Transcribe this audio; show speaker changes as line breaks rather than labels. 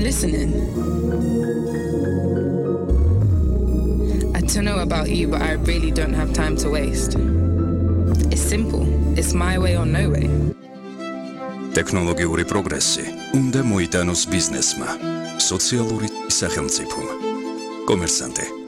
listening. I don't know about you, but I really don't have time to waste. It's simple. It's my way or no way.
ტექნოლოგიური პროგრესი უნდა მოიტანოს ბიზნესმა, სოციალური სახელმწიფომ. კომერსანტი